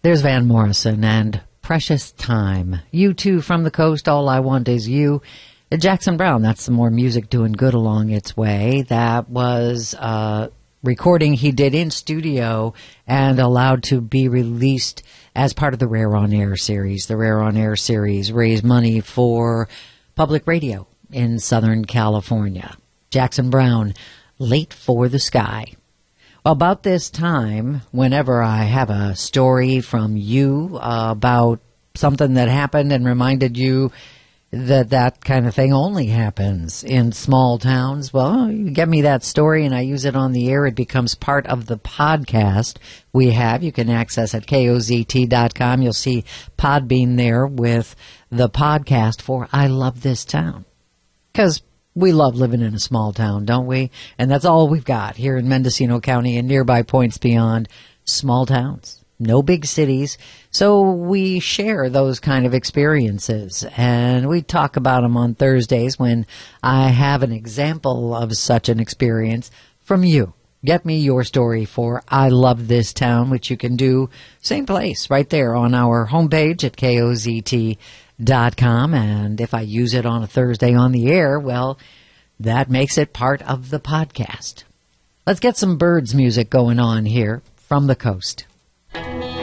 There's Van Morrison and Precious Time. You too from the coast, All I Want Is You. Jackson Browne, that's some more music doing good along its way. That was a recording he did in studio and allowed to be released as part of the Rare on Air series. The Rare on Air series raised money for public radio in Southern California. Jackson Browne, Late for the Sky. About this time, whenever I have a story from you about something that happened and reminded you that that kind of thing only happens in small towns, well, you get me that story and I use it on the air. It becomes part of the podcast we have. You can access at KOZT.com. You'll see Podbean there with the podcast for I Love This Town. Because we love living in a small town, don't we? And that's all we've got here in Mendocino County and nearby points beyond. Small towns, no big cities. So we share those kind of experiences. And we talk about them on Thursdays when I have an example of such an experience from you. Get me your story for I Love This Town, which you can do same place right there on our homepage at KOZT.com. And if I use it on a Thursday on the air, well, that makes it part of the podcast. Let's get some birds music going on here from the coast.